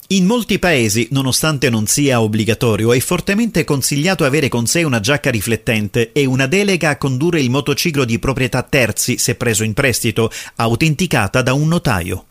In molti paesi, nonostante non sia obbligatorio, è fortemente consigliato avere con sé una giacca riflettente e una delega a condurre il motociclo di proprietà terzi, se preso in prestito, autenticata da un notaio.